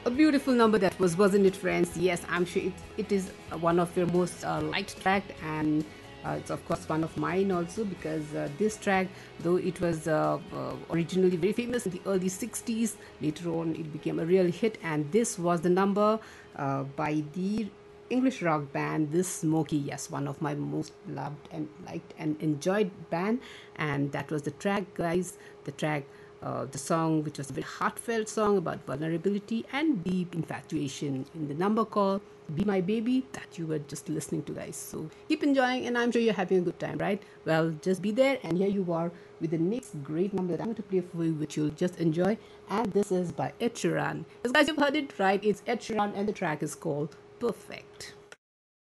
A beautiful number that was, wasn't it, friends? Yes, I'm sure it is one of your most liked track, and it's of course one of mine also because this track, though it was originally very famous in the early 60s, later on it became a real hit, and this was the number by the English rock band, this Smokey. Yes, one of my most loved and liked and enjoyed band, and that was the track, guys. The track, the song, which was a very heartfelt song about vulnerability and deep infatuation in the number called Be My Baby that you were just listening to, guys. So keep enjoying, and I'm sure you're having a good time, right? Well, just be there, and here you are with the next great number that I'm going to play for you, which you'll just enjoy. And this is by Ed Sheeran. As guys, you've heard it right, it's Ed Sheeran, and the track is called Perfect.